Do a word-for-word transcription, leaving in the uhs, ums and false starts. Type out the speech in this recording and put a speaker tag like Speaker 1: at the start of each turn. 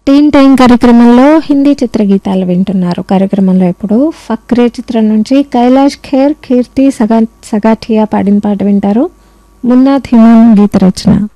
Speaker 1: టీన్ time కార్యక్రమంలో హిందీ చిత్రగీతాలు వింటున్నారు. కార్యక్రమంలో ఇప్పుడు ఫక్రే చిత్రం నుంచి కైలాష్ ఖేర్, కీర్తి సగా సగాఠియా పాడిన పాట వింటారు. మున్నా థిమాన్ గీత రచన.